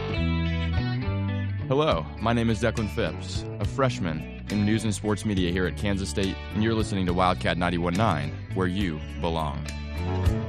Hello, my name is Declan Phipps, a freshman in news and sports media here at Kansas State, and you're listening to Wildcat 91.9, where you belong.